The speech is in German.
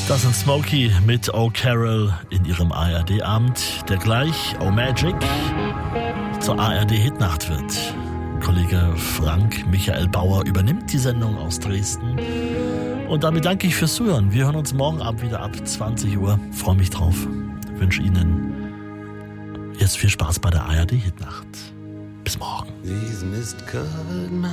Das sind Smokey mit Oh Carol in ihrem ARD-Abend, der gleich Oh Magic zur ARD-Hitnacht wird. Kollege Frank Michael Bauer übernimmt die Sendung aus Dresden. Und damit danke ich fürs Zuhören. Wir hören uns morgen Abend wieder ab 20 Uhr. Freue mich drauf. Wünsche Ihnen jetzt viel Spaß bei der ARD-Hitnacht. Bis morgen.